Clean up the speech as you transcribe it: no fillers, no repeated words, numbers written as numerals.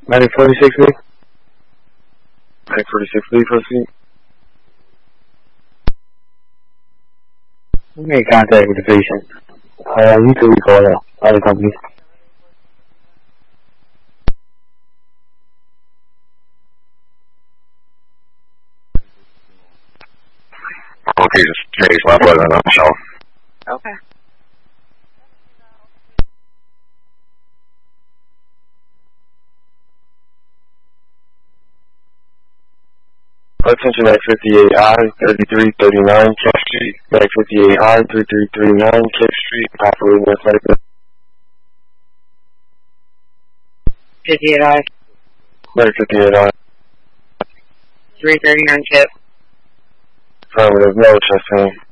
Medic 46, lead. Medic 46, lead, proceed. We made contact with the patient. You can recall that. Other companies. Okay, just change my button up, so. Okay. Attention at 58I, 3339 K Street. At 58I, 3339 K Street. Operating West 58I. Medic 58I. 339 Kip. Affirmative, no chest pain.